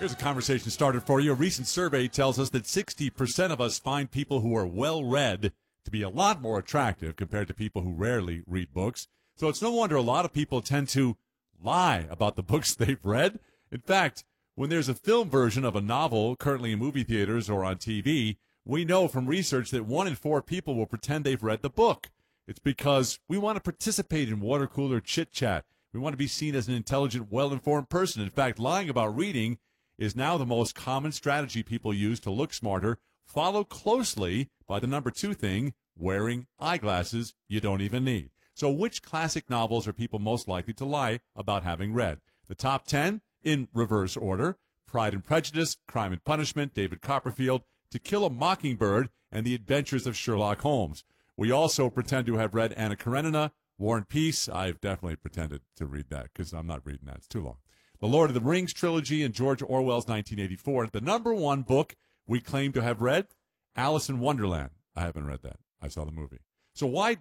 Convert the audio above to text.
Here's a conversation started for you. A recent survey tells us that 60% of us find people who are well-read to be a lot more attractive compared to people who rarely read books. So it's no wonder a lot of people tend to lie about the books they've read. In fact, when there's a film version of a novel currently in movie theaters or on TV, we know from research that 1 in 4 people will pretend they've read the book. It's because we want to participate in water cooler chit-chat. We want to be seen as an intelligent, well-informed person. In fact, lying about reading is now the most common strategy people use to look smarter, followed closely by the number 2 thing, wearing eyeglasses you don't even need. So which classic novels are people most likely to lie about having read? The top 10, in reverse order: Pride and Prejudice, Crime and Punishment, David Copperfield, To Kill a Mockingbird, and The Adventures of Sherlock Holmes. We also pretend to have read Anna Karenina, War and Peace. I've definitely pretended to read that because I'm not reading that. It's too long. The Lord of the Rings trilogy and George Orwell's 1984. The number 1 book we claim to have read, Alice in Wonderland. I haven't read that. I saw the movie. So why